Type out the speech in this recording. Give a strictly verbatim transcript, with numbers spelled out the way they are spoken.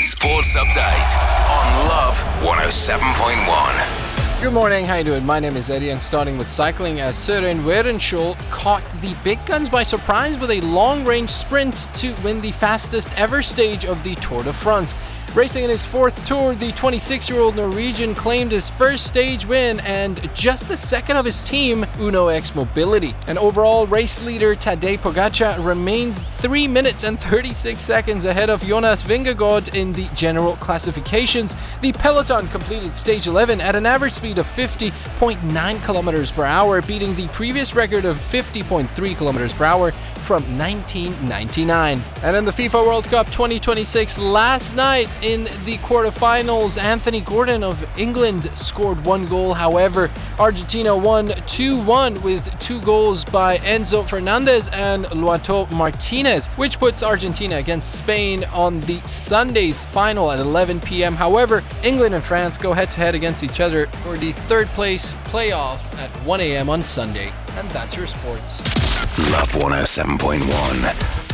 Sports Update on Love one oh seven point one. Good morning, how you doing? My name is Eddie, and starting with cycling, as Søren Werenskiold caught the big guns by surprise with a long-range sprint to win the fastest ever stage of the Tour de France. Racing in his fourth Tour, the twenty-six-year-old Norwegian claimed his first stage win and just the second of his team, Uno X Mobility. And overall race leader Tadej Pogačar remains three minutes and thirty-six seconds ahead of Jonas Vingegaard in the general classifications. The peloton completed stage eleven at an average speed of fifty point nine kilometers per hour, beating the previous record of fifty point three kilometers per hour from nineteen ninety-nine. And in the FIFA World Cup twenty twenty-six, last night in the quarterfinals, Anthony Gordon of England scored one goal. However, Argentina won two one with two goals by Enzo Fernandez and Lautaro Martinez, which puts Argentina against Spain on the Sunday's final at eleven p.m. However, England and France go head-to-head against each other for the third place playoffs at one a.m. on Sunday. And that's your sports. Love one oh seven point one.